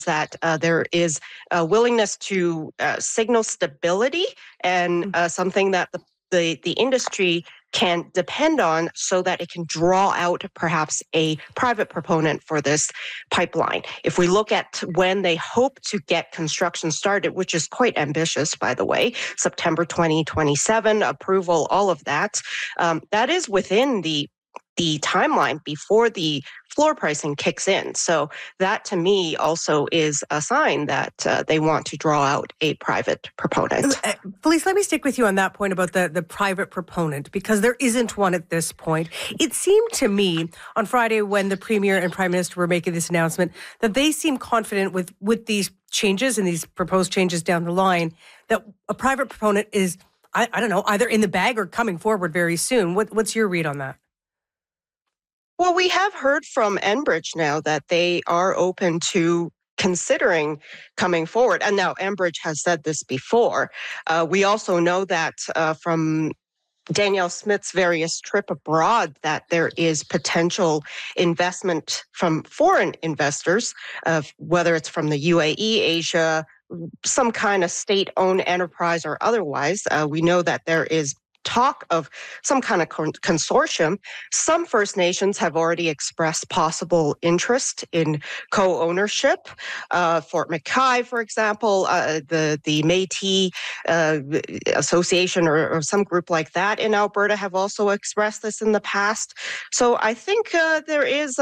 that there is a willingness to signal stability and something that the industry can depend on so that it can draw out perhaps a private proponent for this pipeline. If we look at when they hope to get construction started, which is quite ambitious, by the way, September 2027, approval, all of that, that is within the timeline before the floor pricing kicks in. So that to me also is a sign that they want to draw out a private proponent. Felice, let me stick with you on that point about the private proponent, because there isn't one at this point. It seemed to me on Friday when the Premier and Prime Minister were making this announcement that they seem confident with these changes and these proposed changes down the line that a private proponent is, I don't know, either in the bag or coming forward very soon. What's your read on that? Well, we have heard from Enbridge now that they are open to considering coming forward. And now Enbridge has said this before. We also know that from Danielle Smith's various trip abroad that there is potential investment from foreign investors, whether it's from the UAE, Asia, some kind of state-owned enterprise or otherwise. We know that there is talk of some kind of consortium. Some First Nations have already expressed possible interest in co-ownership. Fort McKay, for example, the Métis Association or some group like that in Alberta have also expressed this in the past. So I think there is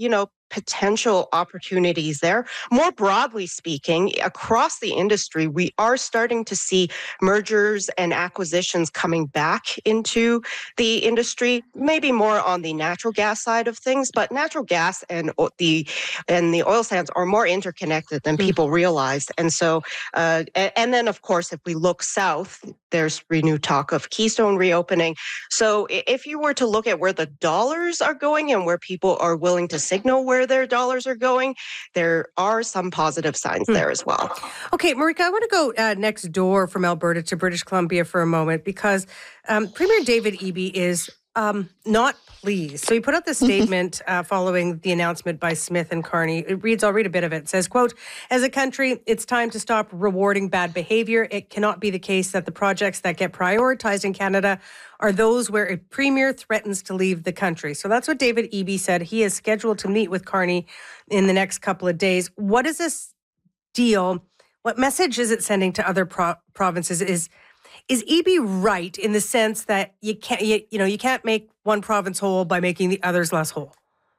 potential opportunities there. More broadly speaking, across the industry, we are starting to see mergers and acquisitions coming back into the industry, maybe more on the natural gas side of things, but natural gas and the oil sands are more interconnected than people realize. And so, and then of course, if we look south, there's renewed talk of Keystone reopening. So if you were to look at where the dollars are going and where people are willing to signal where their dollars are going, there are some positive signs there as well. Okay, Marika, I want to go next door from Alberta to British Columbia for a moment because Premier David Eby is not pleased. So he put out this statement following the announcement by Smith and Carney. It reads, I'll read a bit of it. It says, quote, as a country, it's time to stop rewarding bad behavior. It cannot be the case that the projects that get prioritized in Canada are those where a premier threatens to leave the country. So that's what David Eby said. He is scheduled to meet with Carney in the next couple of days. What is this deal? What message is it sending to other provinces? Is Eby right in the sense that you can't make one province whole by making the others less whole?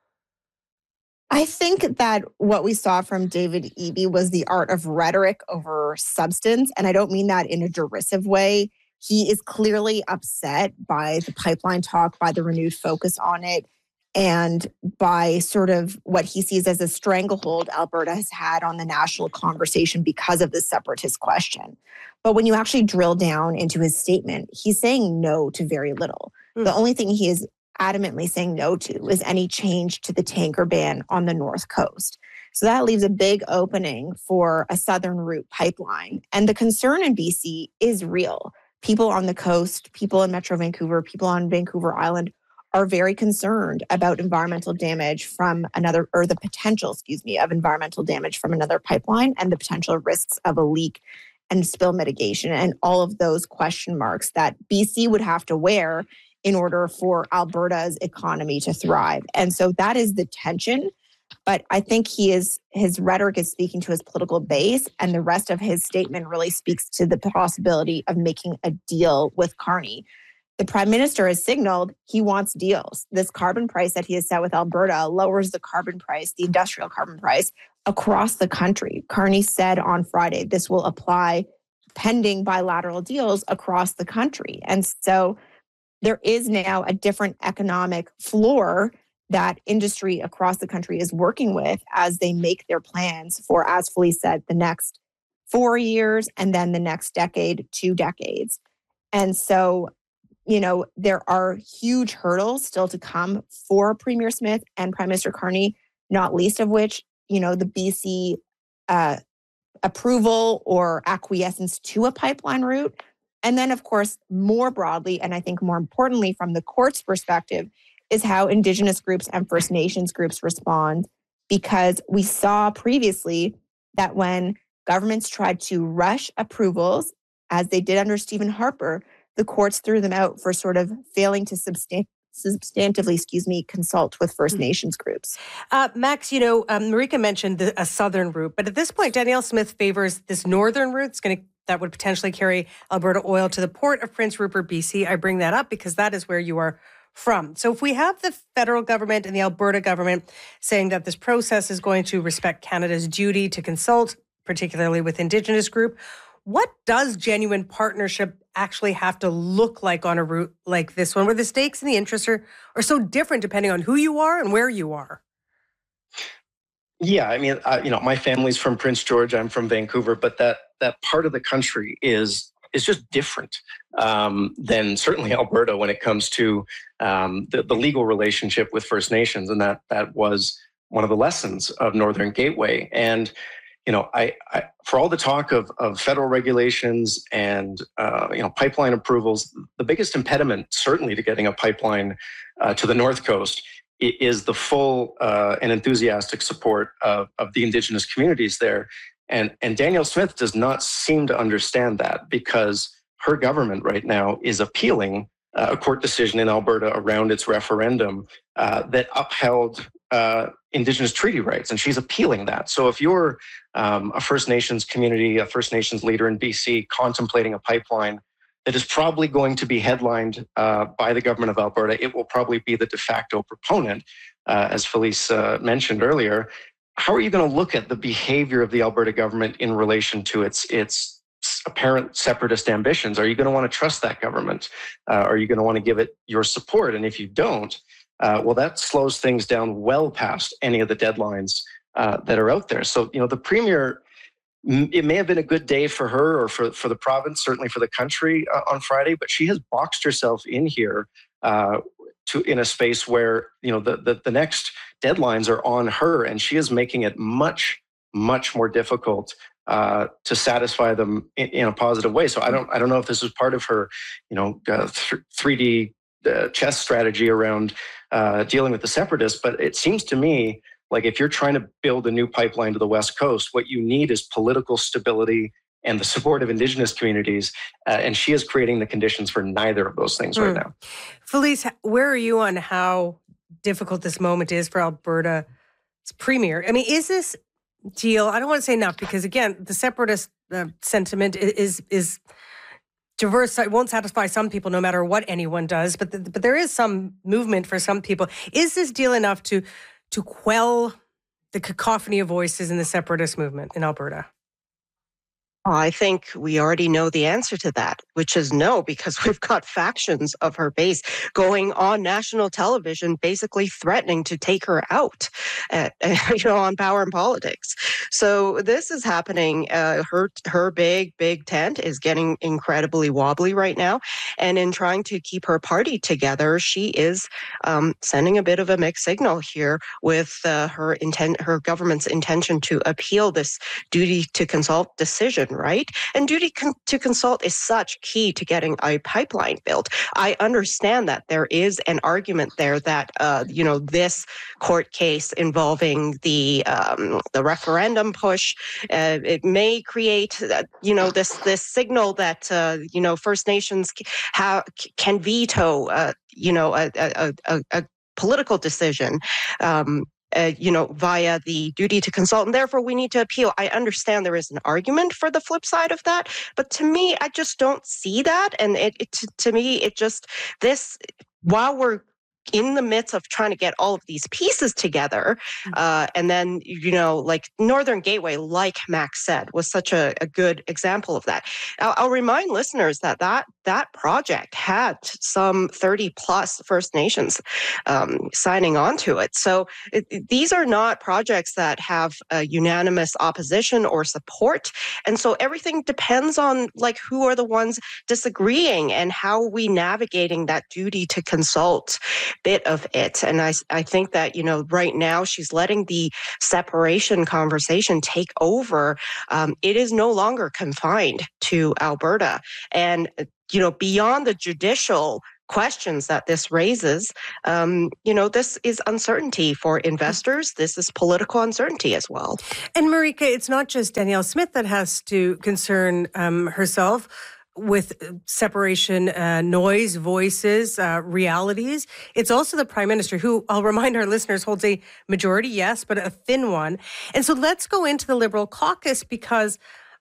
I think that what we saw from David Eby was the art of rhetoric over substance, and I don't mean that in a derisive way. He is clearly upset by the pipeline talk, by the renewed focus on it, and by sort of what he sees as a stranglehold Alberta has had on the national conversation because of the separatist question. But when you actually drill down into his statement, he's saying no to very little. The only thing he is adamantly saying no to is any change to the tanker ban on the North Coast. So that leaves a big opening for a southern route pipeline. And the concern in BC is real. People on the coast, people in Metro Vancouver, people on Vancouver Island are very concerned about environmental damage from another, or the potential, of environmental damage from another pipeline and the potential risks of a leak and spill mitigation and all of those question marks that BC would have to wear in order for Alberta's economy to thrive. And so that is the tension. But I think his rhetoric is speaking to his political base, and the rest of his statement really speaks to the possibility of making a deal with Carney. The Prime Minister has signaled he wants deals. This carbon price that he has set with Alberta lowers the carbon price, the industrial carbon price, across the country. Carney said on Friday this will apply pending bilateral deals across the country. And so there is now a different economic floor that industry across the country is working with as they make their plans for, as Felice said, the next 4 years and then the next decade, 2 decades. And so, there are huge hurdles still to come for Premier Smith and Prime Minister Carney, not least of which, the BC approval or acquiescence to a pipeline route. And then, of course, more broadly, and I think more importantly from the court's perspective, is how Indigenous groups and First Nations groups respond. Because we saw previously that when governments tried to rush approvals, as they did under Stephen Harper, the courts threw them out for sort of failing to substantively, consult with First Nations groups. Max, Marika mentioned a southern route, but at this point, Danielle Smith favors this northern route. That would potentially carry Alberta oil to the port of Prince Rupert, BC. I bring that up because that is where you are from. So if we have the federal government and the Alberta government saying that this process is going to respect Canada's duty to consult, particularly with Indigenous group, what does genuine partnership actually have to look like on a route like this one, where the stakes and the interests are so different depending on who you are and where you are? Yeah, I mean, my family's from Prince George. I'm from Vancouver, but that part of the country is just different than certainly Alberta when it comes to the legal relationship with First Nations, and that was one of the lessons of Northern Gateway. And I for all the talk of federal regulations and pipeline approvals, the biggest impediment certainly to getting a pipeline to the North Coast is the full and enthusiastic support of the Indigenous communities there. And Danielle Smith does not seem to understand that, because her government right now is appealing a court decision in Alberta around its referendum that upheld Indigenous treaty rights, and she's appealing that. So if you're a First Nations community, a First Nations leader in BC contemplating a pipeline that is probably going to be headlined by the government of Alberta, it will probably be the de facto proponent, as Felice mentioned earlier. How are you going to look at the behavior of the Alberta government in relation to its apparent separatist ambitions? Are you going to want to trust that government? Are you going to want to give it your support? And if you don't, well, that slows things down well past any of the deadlines that are out there. So, the Premier, it may have been a good day for her or for the province, certainly for the country on Friday, but she has boxed herself in here in a space where, the next deadlines are on her, and she is making it much, much more difficult to satisfy them in a positive way. So I don't know if this is part of her, 3D chess strategy around dealing with the separatists, but it seems to me like if you're trying to build a new pipeline to the West Coast, what you need is political stability and the support of Indigenous communities, and she is creating the conditions for neither of those things right now. Felice, where are you on how difficult this moment is for Alberta's Premier? I mean, is this deal, I don't want to say enough, because again, the separatist sentiment is diverse. It won't satisfy some people no matter what anyone does, but there is some movement for some people. Is this deal enough to quell the cacophony of voices in the separatist movement in Alberta? I think we already know the answer to that, which is no, because we've got factions of her base going on national television, basically threatening to take her out, on Power and Politics. So this is happening. Her big tent is getting incredibly wobbly right now, and in trying to keep her party together, she is sending a bit of a mixed signal here with her government's intention to appeal this duty to consult decision. Right? And duty to consult is such key to getting a pipeline built. I understand that there is an argument there that, this court case involving the referendum push, it may create, this signal that, First Nations can veto, a political decision. Via the duty to consult, and therefore we need to appeal. I understand there is an argument for the flip side of that, but to me, I just don't see that. And to me, while we're in the midst of trying to get all of these pieces together, and then, like Northern Gateway, like Max said, was such a good example of that. I'll remind listeners that project had some 30 plus First Nations signing on to it. So these are not projects that have a unanimous opposition or support. And so everything depends on who are the ones disagreeing and how are we navigating that duty to consult bit of it. And I think that, right now she's letting the separation conversation take over. It is no longer confined to Alberta. And, beyond the judicial questions that this raises. This is uncertainty for investors. This is political uncertainty as well. And Marika, it's not just Danielle Smith that has to concern herself with separation, noise, voices, realities. It's also the Prime Minister, who, I'll remind our listeners, holds a majority, yes, but a thin one. And so let's go into the Liberal caucus, because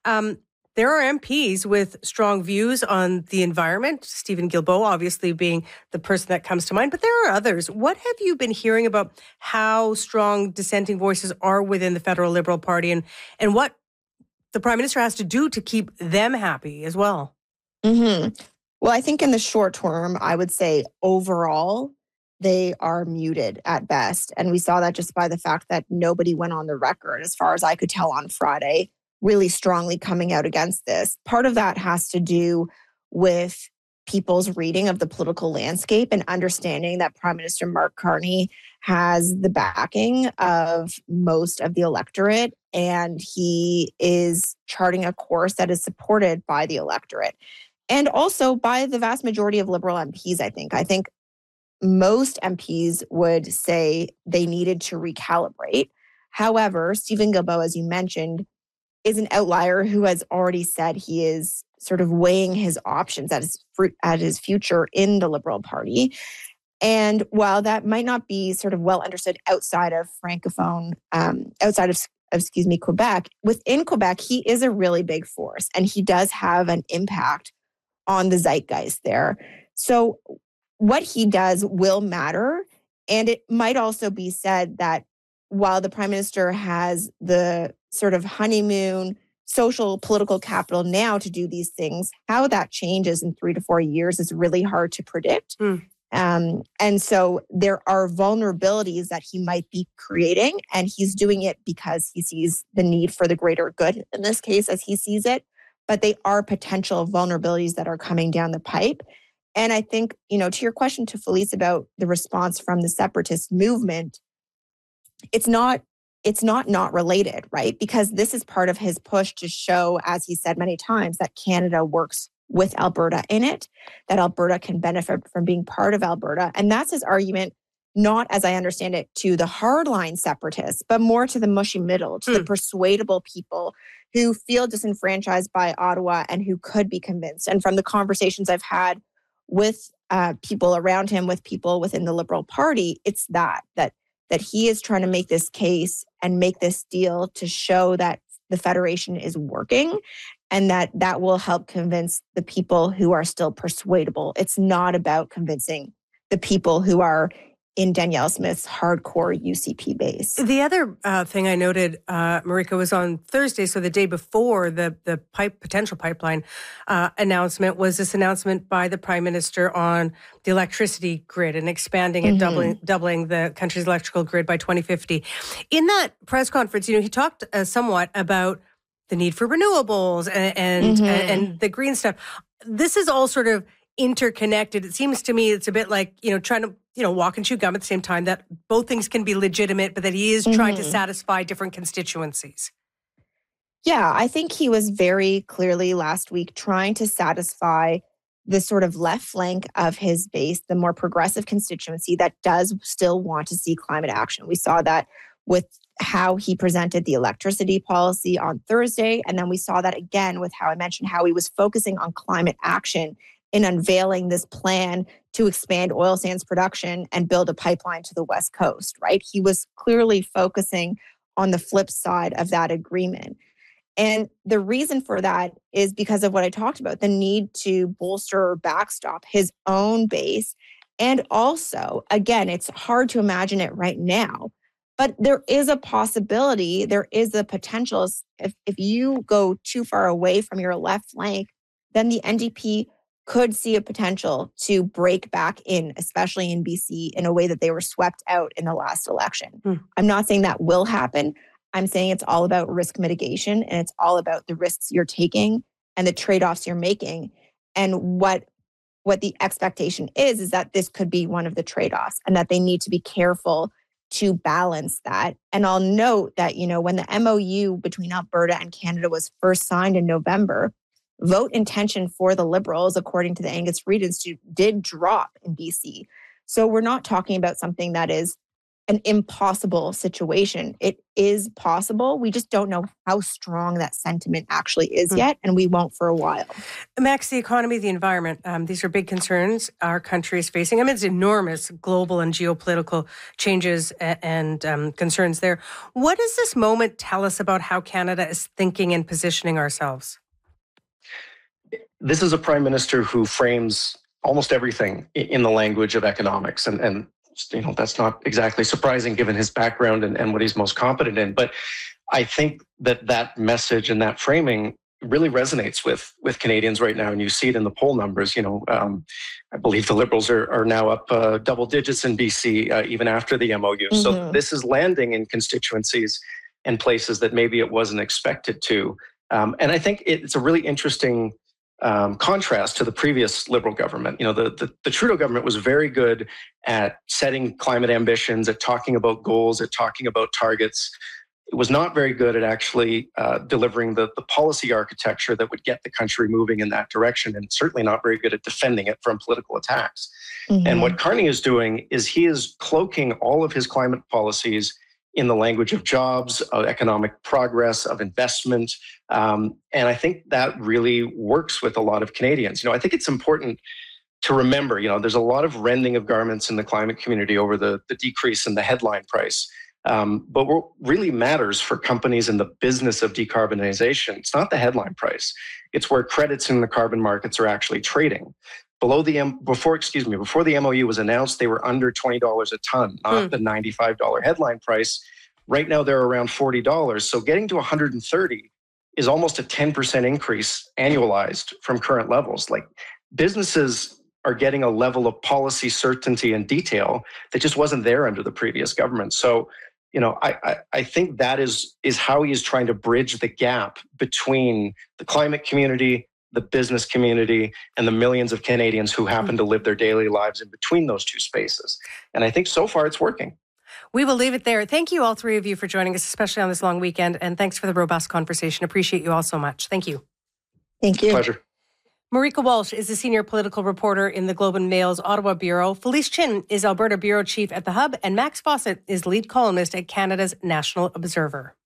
there are MPs with strong views on the environment, Stephen Guilbeault obviously being the person that comes to mind, but there are others. What have you been hearing about how strong dissenting voices are within the federal Liberal Party, and what the Prime Minister has to do to keep them happy as well? Mm-hmm. Well, I think in the short term, I would say overall, they are muted at best. And we saw that just by the fact that nobody went on the record, as far as I could tell on Friday, really strongly coming out against this. Part of that has to do with people's reading of the political landscape and understanding that Prime Minister Mark Carney has the backing of most of the electorate, and he is charting a course that is supported by the electorate and also by the vast majority of Liberal MPs, I think. I think most MPs would say they needed to recalibrate. However, Stephen Guilbeault, as you mentioned, is an outlier who has already said he is sort of weighing his options at his future in the Liberal Party. And while that might not be sort of well understood outside of Francophone, outside of Quebec, within Quebec, he is a really big force, and he does have an impact on the zeitgeist there. So what he does will matter. And it might also be said that while the Prime Minister has the sort of honeymoon social political capital now to do these things, how that changes in 3 to 4 years is really hard to predict. And so there are vulnerabilities that he might be creating, and he's doing it because he sees the need for the greater good, in this case, as he sees it. But they are potential vulnerabilities that are coming down the pipe. And I think, to your question to Felice about the response from the separatist movement, it's not related, right? Because this is part of his push to show, as he said many times, that Canada works with Alberta in it, that Alberta can benefit from being part of Alberta. And that's his argument, not, as I understand it, to the hardline separatists, but more to the mushy middle, to the persuadable people who feel disenfranchised by Ottawa and who could be convinced. And from the conversations I've had with people around him, with people within the Liberal Party, it's that he is trying to make this case and make this deal to show that the Federation is working, and that will help convince the people who are still persuadable. It's not about convincing the people who are in Danielle Smith's hardcore UCP base. The other thing I noted, Marika, was on Thursday, so the day before the potential pipeline announcement, was this announcement by the Prime Minister on the electricity grid and expanding it, doubling the country's electrical grid by 2050. In that press conference, he talked somewhat about the need for renewables and the green stuff. This is all sort of interconnected. It seems to me it's a bit like, trying to, walk and chew gum at the same time, that both things can be legitimate, but that he is trying to satisfy different constituencies. Yeah, I think he was very clearly last week trying to satisfy the sort of left flank of his base, the more progressive constituency that does still want to see climate action. We saw that with how he presented the electricity policy on Thursday. And then we saw that again with how I mentioned how he was focusing on climate action in unveiling this plan to expand oil sands production and build a pipeline to the West Coast, right? He was clearly focusing on the flip side of that agreement. And the reason for that is because of what I talked about, the need to bolster or backstop his own base. And also, again, it's hard to imagine it right now, but there is a possibility, there is a potential. If you go too far away from your left flank, then the NDP could see a potential to break back in, especially in BC, in a way that they were swept out in the last election. I'm not saying that will happen. I'm saying it's all about risk mitigation, and it's all about the risks you're taking and the trade-offs you're making. And what the expectation is that this could be one of the trade-offs, and that they need to be careful to balance that. And I'll note that, when the MOU between Alberta and Canada was first signed in November, vote intention for the Liberals, according to the Angus Reid Institute, did drop in BC. So we're not talking about something that is an impossible situation. It is possible. We just don't know how strong that sentiment actually is yet, and we won't for a while. Max, the economy, the environment, these are big concerns our country is facing amidst enormous global and geopolitical changes and concerns there. What does this moment tell us about how Canada is thinking and positioning ourselves? This is a prime minister who frames almost everything in the language of economics, and that's not exactly surprising given his background and what he's most competent in. But I think that message and that framing really resonates with Canadians right now, and you see it in the poll numbers. I believe the Liberals are now up double digits in BC, even after the MOU. Mm-hmm. So this is landing in constituencies and places that maybe it wasn't expected to. And I think it's a really interesting contrast to the previous Liberal government. The Trudeau government was very good at setting climate ambitions, at talking about goals, at talking about targets. It was not very good at actually delivering the policy architecture that would get the country moving in that direction, and certainly not very good at defending it from political attacks. Mm-hmm. And what Carney is doing is he is cloaking all of his climate policies in the language of jobs, of economic progress, of investment. And I think that really works with a lot of Canadians. I think it's important to remember, there's a lot of rending of garments in the climate community over the decrease in the headline price. But what really matters for companies in the business of decarbonization, it's not the headline price. It's where credits in the carbon markets are actually trading. Before the MOU was announced, they were under $20 a ton, not the $95 headline price. Right now, they're around $40. So getting to $130 is almost a 10% increase annualized from current levels. Like, businesses are getting a level of policy certainty and detail that just wasn't there under the previous government. So, I think that is how he is trying to bridge the gap between the climate community, the business community, and the millions of Canadians who happen to live their daily lives in between those two spaces. And I think so far it's working. We will leave it there. Thank you, all three of you, for joining us, especially on this long weekend. And thanks for the robust conversation. Appreciate you all so much. Thank you. Thank you. Pleasure. Marika Walsh is the senior political reporter in the Globe and Mail's Ottawa Bureau. Felice Chin is Alberta Bureau Chief at The Hub. And Max Fawcett is lead columnist at Canada's National Observer.